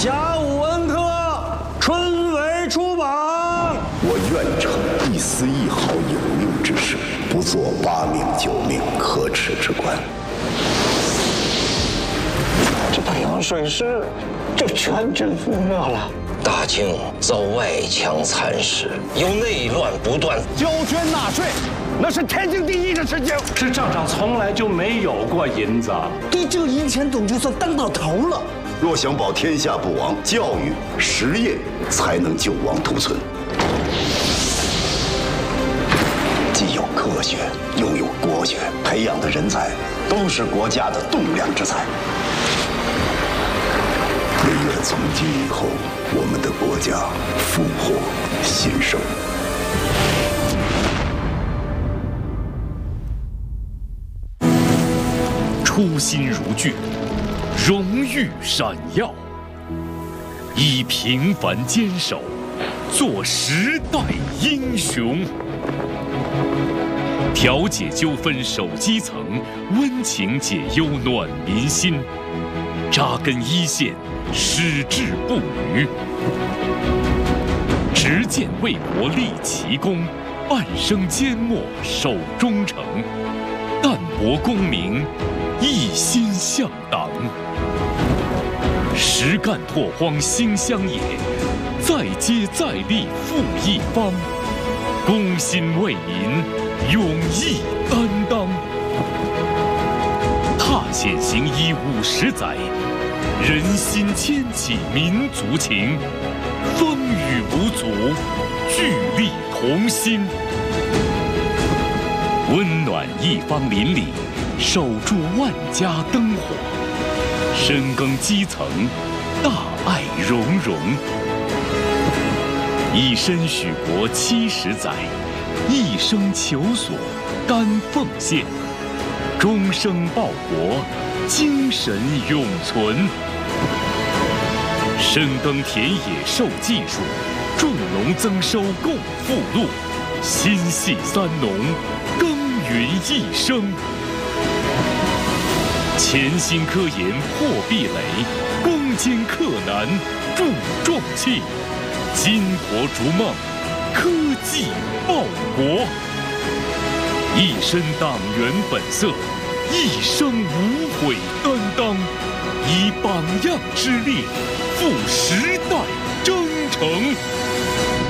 甲午恩科春闱出榜。 我愿逞一丝一毫有用之事，不做8命9命可耻之官。 这太阳水师就全军覆没了。 大清遭外强蚕食，又内乱不断， 交捐纳税，那是天经地义的事情。 这账上从来就没有过银子。 对这个银钱总就算当到头了。 若想保天下不亡，教育实业才能救亡图存。既有科学，又有国学，培养的人才都是国家的栋梁之才。唯愿从今以后，我们的国家富获兴盛。 初心如炬，荣誉闪耀，以平凡坚守，做时代英雄。调解纠纷守基层，温情解忧暖民心，扎根一线，矢志不渝。执剑为国立奇功，半生缄默守忠诚，淡泊功名，一心向党。实干拓荒兴乡野，再接再厉复一方。公心为民，勇毅担当。踏险行医50载，人心牵起民族情。风雨无阻，聚力同心。温暖一方邻里，守住万家灯火。深耕基层，大爱融融。以身许国70载，一生求索甘奉献，终生报国，精神永存。深耕田野授技术，种农增收共富禄，心系三农，耕耘一生。潜心科研破壁垒，攻坚克难助重器。巾帼逐梦，科技报国。一身党员本色，一生无悔担当，以榜样之力，赴时代征程。